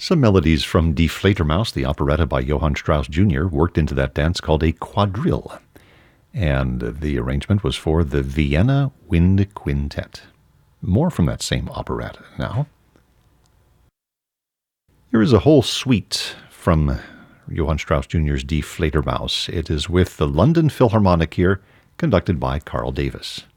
Some melodies from Die Fledermaus, the operetta by Johann Strauss Jr., worked into that dance called a quadrille. And the arrangement was for the Vienna Wind Quintet. More from that same operetta now. Here is a whole suite from Johann Strauss Jr.'s Die Fledermaus. It is with the London Philharmonic here, conducted by Carl Davis.